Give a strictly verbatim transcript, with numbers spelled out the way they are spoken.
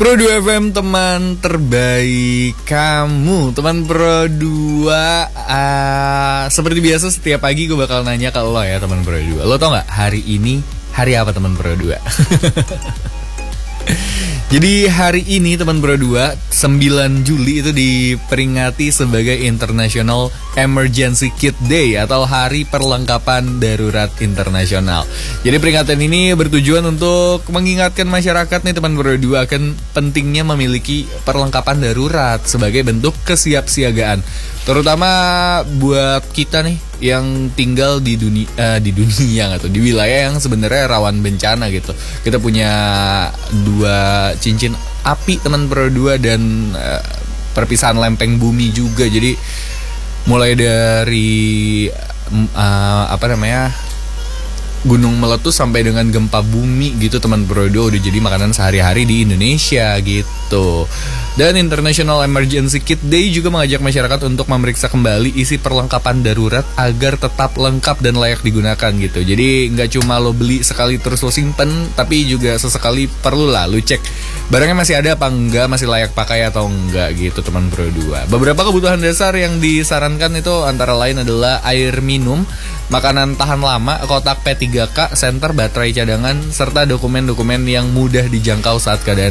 Pro dua F M, teman terbaik kamu. Teman Pro dua, uh, seperti biasa setiap pagi gue bakal nanya ke lo ya teman Pro dua. Lo tau gak hari ini hari apa teman Pro dua? Jadi hari ini teman Pro dua, sembilan Juli itu diperingati sebagai International Emergency Kit Day atau Hari Perlengkapan Darurat Internasional. Jadi peringatan ini bertujuan untuk mengingatkan masyarakat nih teman Pro dua akan pentingnya memiliki perlengkapan darurat sebagai bentuk kesiapsiagaan, terutama buat kita nih yang tinggal di dunia uh, di dunia atau di wilayah yang sebenarnya rawan bencana gitu. Kita punya dua cincin api teman Pro dua dan uh, perpisahan lempeng bumi juga. Jadi mulai dari uh, apa namanya gunung meletus sampai dengan gempa bumi gitu teman Pro dua udah jadi makanan sehari-hari di Indonesia gitu. Dan International Emergency Kit Day juga mengajak masyarakat untuk memeriksa kembali isi perlengkapan darurat agar tetap lengkap dan layak digunakan gitu. Jadi nggak cuma lo beli sekali terus lo simpen, tapi juga sesekali perlu lah lo cek barangnya masih ada apa enggak, masih layak pakai atau enggak gitu teman Pro dua. Beberapa kebutuhan dasar yang disarankan itu antara lain adalah air minum, makanan tahan lama, kotak P tiga K, senter, baterai cadangan, serta dokumen-dokumen yang mudah dijangkau saat keadaan